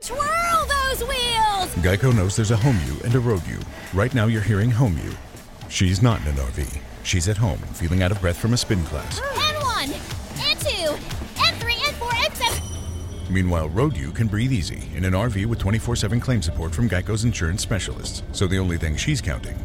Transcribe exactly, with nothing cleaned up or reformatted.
Twirl those wheels! Geico knows there's a home you and a road you. Right now you're hearing home you. She's not in an R V. She's at home, feeling out of breath from a spin class. And one, and two, and three, and four, and seven. Meanwhile, road you can breathe easy in an R V with twenty-four seven claim support from Geico's insurance specialists. So the only thing she's counting